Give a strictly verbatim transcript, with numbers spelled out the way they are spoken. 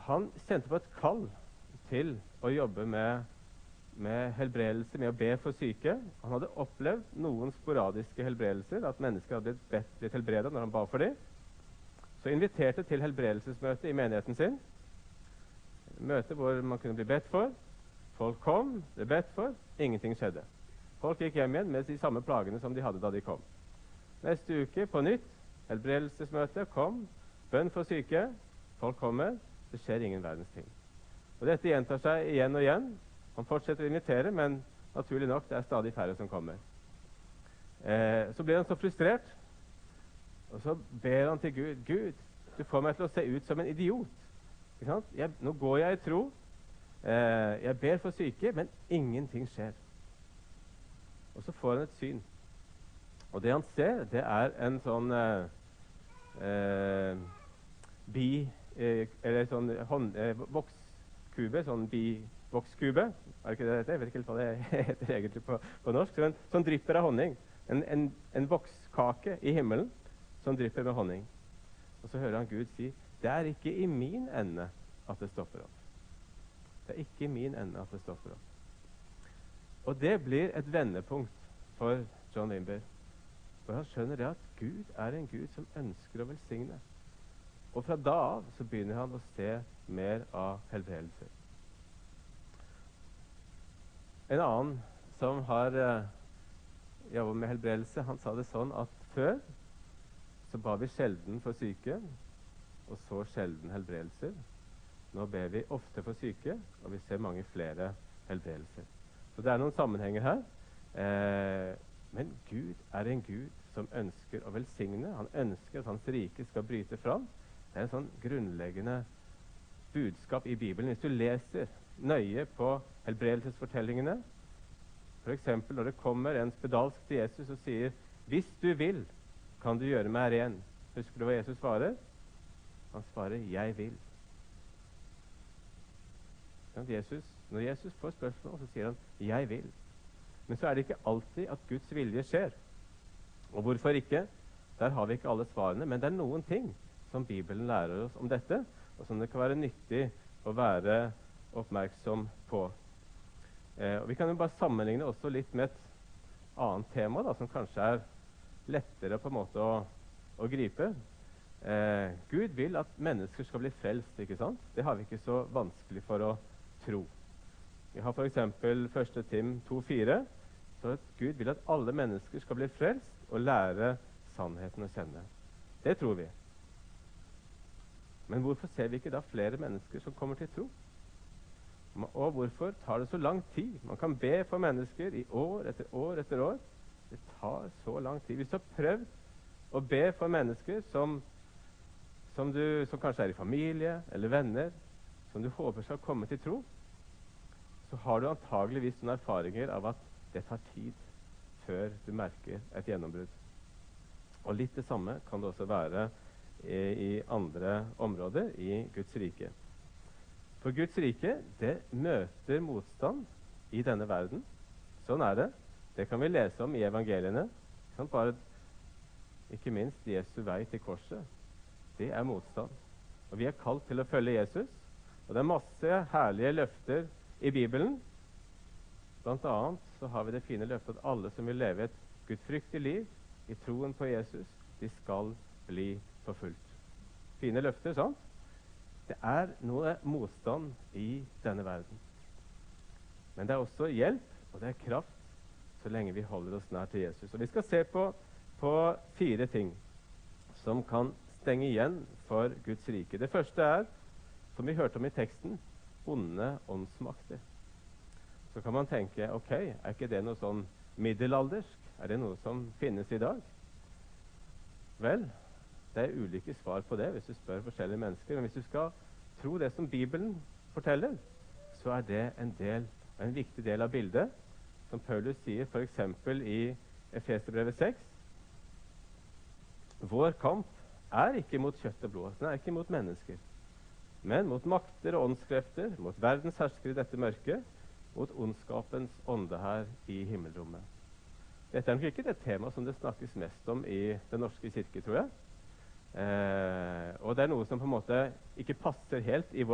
han kjente på et kall til å jobbe med, med helbredelse, med å be for syke. Han hadde opplevd noen sporadiske helbredelser, at mennesker hadde blitt, bedt, blitt helbredet når han ba for dem. Så inviterte til helbredelsesmøte i menigheten sin. Møte hvor man kunne bli bedt for. Folk kom, ble bedt for, ingenting skjedde. Folk gikk hjem igjen med de samme plagene som de hadde da de kom. Neste uke på nytt, helbredelsesmøte, kom, bønn for syke. Folk kommer, det skjer ingen verdens ting. Og dette gjentar seg igjen og igjen. Han fortsetter å invitere, men naturlig nok, det er stadig færre som kommer. Eh, så blir han så frustrert, og så ber han til Gud, Gud, du får meg til å se ut som en idiot. Ikke sant? Jeg, nå går jeg i tro, eh, jeg ber for syke, men ingenting skjer. Og så får han et syn. Og det han ser, det er en sånn eh, eh, bi, eh, eller sånn hånd, eh, vokskube, sånn bi-vokskube. Er det ikke det? Jeg vet ikke helt hva det heter egentlig på, på norsk. Så en, sånn drypper av honning. En, en, en vokskake i himmelen som drypper med honning. Og så hører han Gud si, det er ikke i min ende at det stopper opp. Det er ikke i min ende at det stopper opp. Og det blir et vendepunkt for John Wimber. For han skjønner det at Gud er en Gud som ønsker å velsigne. Og fra da av så begynner han å se mer av helbredelser. En annen som har uh, jobbet med helbredelse, han sa det sånn at før så ba vi sjelden for syke, og så sjelden helbredelser. Nå ber vi ofte for syke, og vi ser mange flere helbredelser. Så det er noen sammenhenger her. Eh, men Gud er en Gud som ønsker å velsigne. Han ønsker at hans rike skal bryte fram. Det er en sånn grunnleggende budskap i Bibelen. Hvis du leser nøye på helbredelsesfortellingene, for eksempel når det kommer en spedalsk til Jesus og sier, hvis du vil, kan du gjøre meg ren. Husker du hva Jesus svarer? Han svarer, jeg vil. Jesus, når Jesus får spørsmål, så sier han, jeg vil. Men så er det ikke alltid at Guds vilje skjer. Og hvorfor ikke? Der har vi ikke alle svarene, men det er noen ting som Bibelen lærer oss om dette, og som det kan være nyttig å være oppmerksom på. Eh, og vi kan jo bare sammenligne også litt med et annet tema, da, som kanskje er lettere på en måte å, å gripe. Eh, Gud vil at mennesker skal bli frelst, ikke sant? Det har vi ikke så vanskelig for å tro. Vi har for eksempel første Tim to fire, så at Gud vil at alle mennesker skal bli frelst og lære sannheten å kjenne. Det tror vi. Men hvorfor ser vi ikke da flere mennesker som kommer til tro? Og hvorfor tar det så lang tid? Man kan be for mennesker i år etter år etter år. Det tar så lang tid. Hvis du har prøvd å be for mennesker som, som, du, som kanskje er i familie eller venner, som du håper skal komme til tro, så har du antageligvis noen erfaringer av at det tar tid før du merker et gjennombrudd. Og litt det samme kan det også være i, i andre områder i Guds rike. For Guds rike, det møter motstand i denne verden. Sånn er det. Det kan vi lese om i evangeliene. Sånn bare, ikke minst Jesu vei til korset. Det er motstand. Og vi er kalt til å følge Jesus. Og det er masse herlige løfter i Bibelen. Blant annet så har vi det fine løftet at alle som vil leve et gudfryktig liv i troen på Jesus, de skal bli forfulgt. Fine løfter, sant? Det er noe motstand i denne verden. Men det er også hjelp, og det er kraft, så lenge vi holder oss nær til Jesus. Og vi skal se på, på fire ting som kan stenge igjen for Guds rike. Det første er, som vi hørte om i teksten, onde åndsmakter. Så kan man tenke, ok, er ikke det noe sånn middelaldersk? Er det noe som finnes i dag? Vel, det er ulike svar på det hvis du spør forskjellige mennesker. Men hvis du skal tro det som Bibelen forteller, så er det en del, en viktig del av bildet, som Paulus sier for eksempel i Efeserbrevet seks. Vår kamp er ikke mot kjøtt og blod, den er ikke mot mennesker, men mot makter og åndskrefter, mot verdens herskere i dette mørket, mot ondskapens ånde her i himmelrommet. Dette er nok ikke det tema som det snakkes mest om i Den norske kirke, tror jeg. Eh, og det er noe som på en måte ikke passer helt i vår